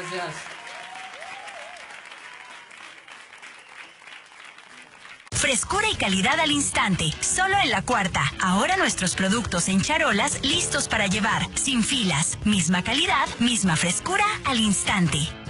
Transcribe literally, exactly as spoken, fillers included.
Gracias. Frescura y calidad al instante, solo en La Cuarta. Ahora nuestros productos en charolas listos para llevar, sin filas. Misma calidad, misma frescura al instante.